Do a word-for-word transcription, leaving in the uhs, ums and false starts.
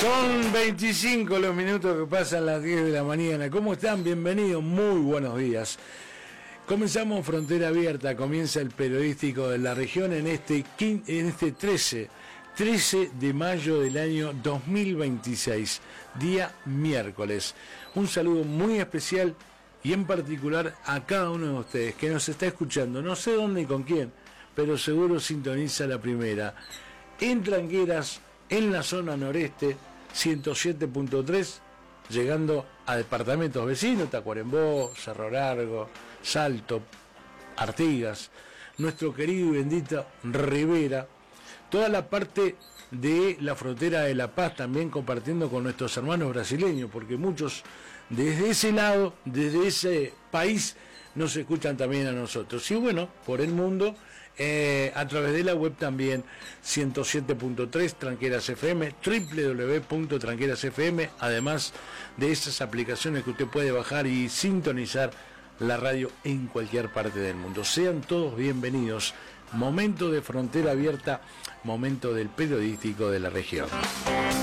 Son veinticinco los minutos que pasan las diez de la mañana. ¿Cómo están? Bienvenidos, muy buenos días. Comenzamos Frontera Abierta, comienza el periodístico de la región en este, en este trece de mayo del año dos mil veintiséis, día miércoles. Un saludo muy especial y en particular a cada uno de ustedes que nos está escuchando, no sé dónde y con quién, pero seguro sintoniza la primera. En Tranqueras, en la zona noreste, ciento siete punto tres, llegando a departamentos vecinos, Tacuarembó, Cerro Largo, Salto, Artigas, nuestro querido y bendito Rivera, toda la parte de la frontera de La Paz también compartiendo con nuestros hermanos brasileños, porque muchos desde ese lado, desde ese país, nos escuchan también a nosotros. Y bueno, por el mundo, eh, a través de la web también, ciento siete punto tres, Tranqueras F M, doble u doble u doble u punto tranqueras f m, además de esas aplicaciones que usted puede bajar y sintonizar la radio en cualquier parte del mundo. Sean todos bienvenidos. Momento de Frontera Abierta, momento del periodístico de la región.